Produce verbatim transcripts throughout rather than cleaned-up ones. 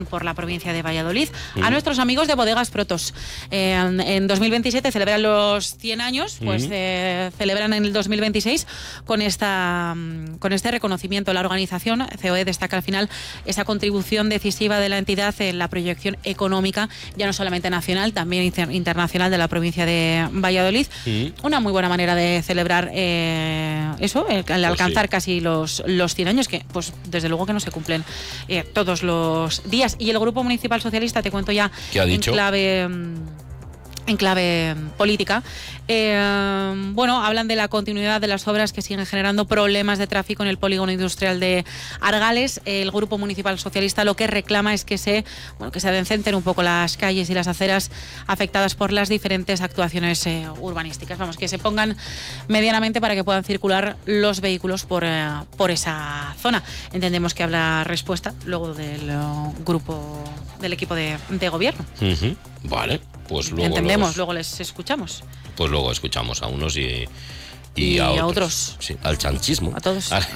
por la provincia de Valladolid, Mm. a nuestros amigos de Bodegas Protos. Eh, en, en dos mil veintisiete celebran los cien años, pues Mm. eh, celebran en el dos mil veintiséis con esta mm, con este reconocimiento. La organización C O E destaca al final esa contribución decisiva de la entidad en la proyección económica, ya no solamente nacional, también inter- internacional de la provincia de Valladolid. Mm. Una muy buena manera de celebrar eh, eso, el, el alcanzar sí. casi los, los cien años, que pues desde luego que no se cumplen eh, todos los días. Y el Grupo Municipal Socialista, te cuento ya ¿Qué ha en dicho? clave mm, en clave mm, política, eh, bueno, hablan de la continuidad de las obras que siguen generando problemas de tráfico en el polígono industrial de Argales. El Grupo Municipal Socialista lo que reclama es que se, bueno, que se adecenten un poco las calles y las aceras afectadas por las diferentes actuaciones eh, urbanísticas. Vamos, que se pongan medianamente para que puedan circular los vehículos por, eh, por esa zona. Entendemos que habrá respuesta luego del eh, grupo, del equipo de, de gobierno. Ujú. Vale, pues luego Entendemos, los- luego les escuchamos. pues luego escuchamos a unos y, y, Y a, a otros. otros. Sí, al chanchismo. A todos. Ah.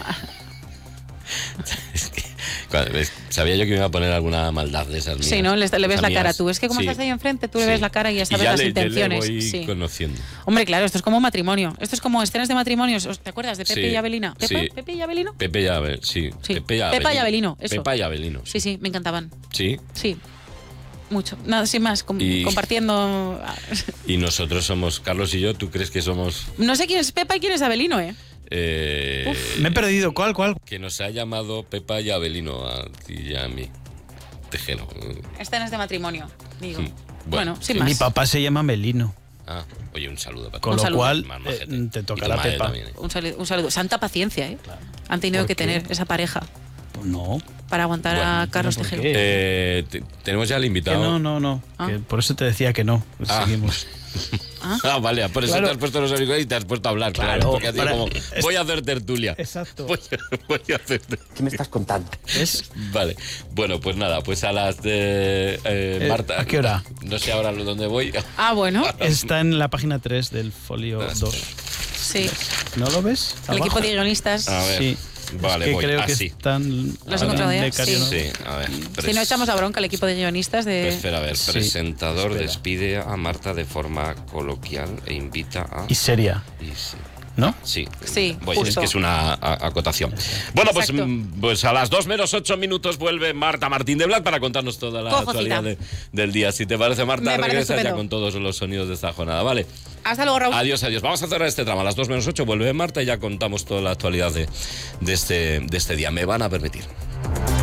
Es que, cuando ves, sabía yo que me iba a poner alguna maldad de esas mías. Sí, ¿no? Le, le ves Esas la cara mías. tú. Es que como Sí. estás ahí enfrente, tú le Sí. ves la cara y ya sabes ya las le- intenciones. Ya le voy Sí. conociendo. Hombre, claro, esto es como matrimonio. Esto es como escenas de matrimonios. ¿Te acuerdas de Pepe Sí, y Abelina? ¿Pepe? sí. ¿Pepe y Abelino? Pepe y Abel, sí. Sí. Pepe y Pepa y Abelino. Abelino, eso. Pepa y Abelino. Sí, sí, me encantaban. Sí. Sí. Mucho. Nada, sin más, com- Y- compartiendo. Y nosotros somos, Carlos y yo, ¿tú crees que somos No sé quién es Pepa y quién es Abelino, ¿eh? eh, Me he perdido. ¿Cuál, cuál? que nos ha llamado Pepa y Abelino a ti y a mí? Tejero. Escenas de matrimonio, digo. Mm, Bueno, bueno, sin sí. más. Mi papá se llama Melino. Ah, oye, un saludo para Con Un lo saludo. cual Más eh, majete. te Y tu tocará madre Pepa. también, ¿eh? Un saludo, un saludo. Santa paciencia, ¿eh? Han tenido ¿Por que qué? tener esa pareja Pues no. para aguantar Bueno, a Carlos ¿por Tejero. qué? Eh, te- tenemos ya el Que invitado. no, no, no. Ah. Que por eso te decía que no. Pues Ah. seguimos. Ah, vale, por eso Claro. te has puesto los auriculares y te has puesto a hablar, claro. Claro, porque has dicho para- como, es- voy a hacer tertulia. Exacto. Voy a, voy a hacer tertulia. ¿Qué me estás contando? ¿Ves? Vale, bueno, pues nada, pues a las de eh, Eh, Marta. ¿a qué hora? No sé ahora dónde voy. Ah, bueno, Está en la página tres del folio dos. sí. ¿No lo ves? El Abajo. equipo de guionistas. A ver, Sí. vale, es que voy creo así. que están. ¿Lo has encontrado ya? becario, Sí. ¿no? Sí, a ver. Si no echamos a bronca al equipo de guionistas de... Pues espera, a ver, Sí, presentador espera. despide a Marta de forma coloquial e invita a... Y seria, y sí. ¿no? Sí, Sí, Voy, es justo. que es una a- acotación. Bueno, pues, Exacto. mm, pues a las dos menos ocho minutos vuelve Marta Martín de Blat para contarnos toda la Cojo actualidad cita. de- del día. Si te parece, Marta, Me parece regresa ya estupendo. con todos los sonidos de esta jornada, ¿vale? Hasta luego, Raúl. Adiós, adiós. Vamos a cerrar este tramo. A las dos menos ocho vuelve Marta y ya contamos toda la actualidad de, de, este, de este día. Me van a permitir.